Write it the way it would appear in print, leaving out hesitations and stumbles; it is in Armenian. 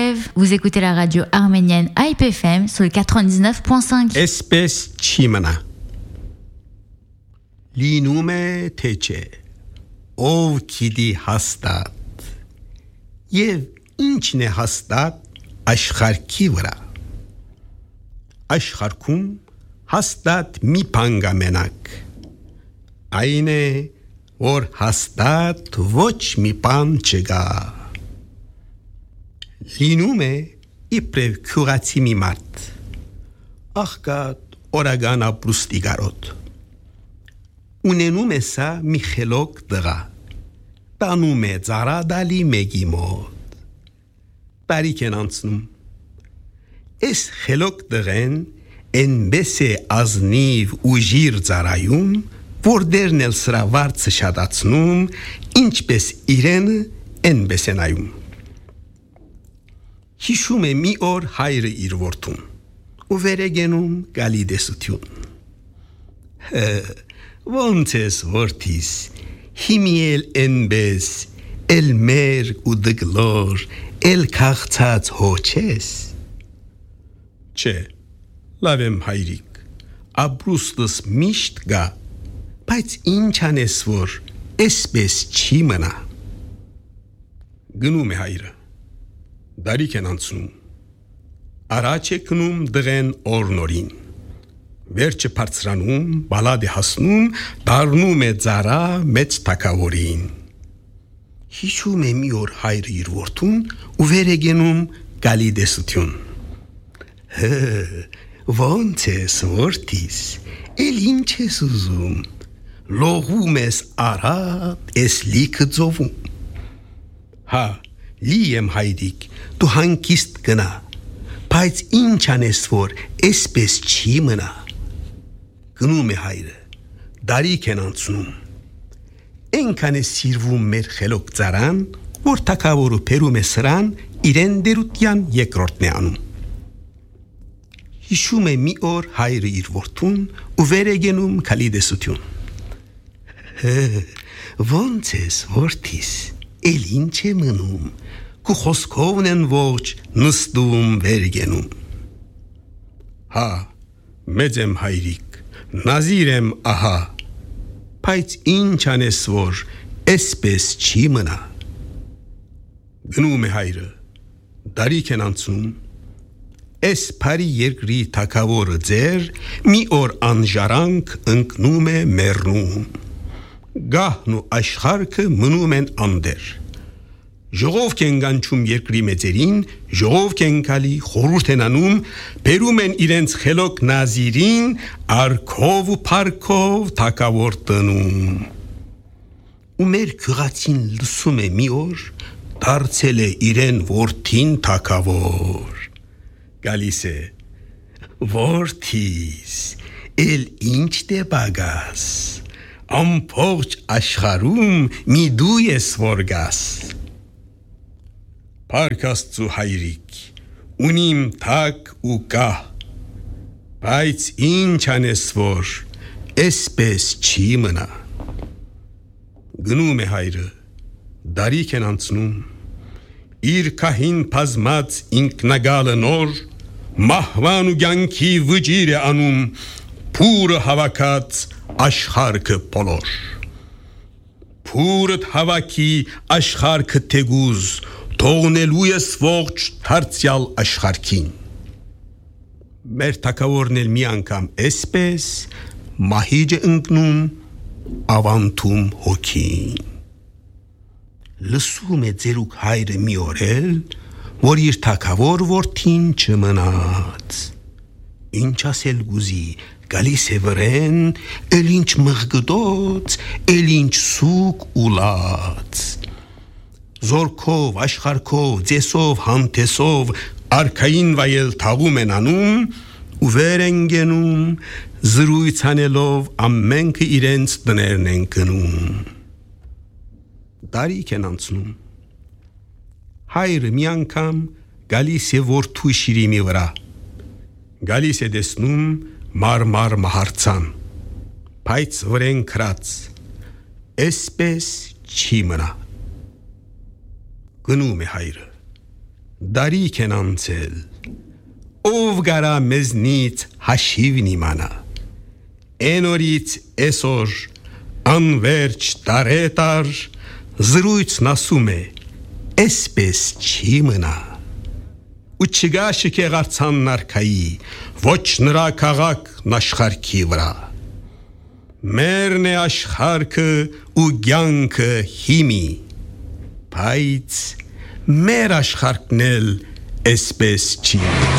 Kiev. Vous écoutez la radio arménienne IPFM sur le 99.5. Espes chimana. Linume teche. Ov kidi hastat. Yev inchne hastat ashkharki vra. Ashkharkum hastat mi pangamenak. Ayne or hastat voch mi pan chega. Linume iprev kurati mi mat. Achgat oragana prustigarot. Unenume sa Michelok dra. Tanume zara dali megimod. Tariken ansnum. Es Chelok dren en bese azniv ujir zarayum vordernel sravart shadatsnum inchpes iren en besenayum. Hishume mi or hayr irvortum. Uveregenum galidesutun. Vontes vortis himiel enbes el mer udeglor el kachtat hoches. Che lavem hayrik abrustus mishtga pait inchanesvor espes chimana. Gnume hayra dariken ansnum aracheknum dren ornorin. Վերջը բարձրանում, բալադի հասնում, դառնում է ծառա մեծ թակավորին։ Հիշում է մի օր հայրը իր որդուն ու վեր է գնում գալիդեսություն։ Ոնց ես որդիս, էլ ինչ ես ուզում, լողում ես արատ, ես լիքը ծովում։ Հա, լի եմ հայրիկ, դու հանգիստ գնա, բայց ինչ անես որ էսպես չի մնա։ Գնում է հայրը, դարիք են անցնում, ենքան է սիրվում մեր խելոք ծարան, որ թակավորը պերում է սրան, իրեն դերության երկրորդն է անում։ Հիշում է մի օր հայրը իր որդուն ու վեր է գնում քալիդեսություն։ Ոնց ես որդիս, էլ ինչ է մնում, կու խոսքովն են ոչ նստում վեր գնում։ Հա, մեծ եմ հայրիկ, Նազիր եմ ահա, բայց ինչ անես որ էսպես չի մնա։ Գնում է հայրը, դարիք են անցնում, էս պարի երկրի թակավորը ձեր, մի օր անժարանք ընկնում է մեռնում, գահն ու աշխարհքը մնում են անդեր։ Ժողովք են գանչում երկրի մեծերին, ժողովք են գալի, խորհուրդ են անում, բերում են իրենց խելոք նազիրին, արքով ու փարքով թակավոր տնում։ Ու մեր քղացին լսում է մի օր, դարձել է իրեն որդին թակավոր։ Գալիս է, որդիս, էլ ինչ դե բագաս, ամբողջ աշխարհում մի դու ես որ գաս։ Պարկաստու հայրիկ, ունիմ թակ ու կահ, բայց ինչ անես որ, էսպես չի մնա։ Գնում է հայրը, դարիք են անցնում, իր կահին պազմած ինքնագալը նոր, մահվան ու գյանքի վջիր է անում, փուրը հավաքած աշխարհքը բոլոր։ Փուրըդ հավաքի աշխարհքը թեգուզ, թողնելու ես ողջ դարձյալ աշխարհքին։ Մեր թակավորն էլ մի անգամ էսպես մահիճ է ընկնում, ավանթում հոգին։ Լսում է ձերուկ հայրը մի օր էլ, որ իր թակավոր որդին չմնաց։ Ինչ ասել գուզի, գալիս է վրեն, էլ ինչ մղգդոց, էլ ինչ սուկ ու լաց։ Զորքով, աշխարհքով, ձեսով, հանտեսով, արքային վայել թաղում են անում, ու վեր են գնում, զրույց անելով ամենքը իրենց տներն են գնում։ Դարիք են անցնում։ Հայրը մի անգամ գալիս է որդու շիրիմի վրա, գալիս է տեսնում մարմար մահարցան, բայց վրեն քրած, էսպես չի մնա։ Գնում է հայրը, դարիք են անցել, ով գարա մեզնից հաշիվն իմանա, են օրից այսօր, անվերջ տարետար, զրույցն ասում է, այսպես չի մնա, ու չգա շքեղարցան նարքայի, ոչ նրա քաղաքն աշխարհքի վրա, մերն է աշխարհքը ու կյանքը հիմի, բայց մեր աշխարհքն էլ այսպես չի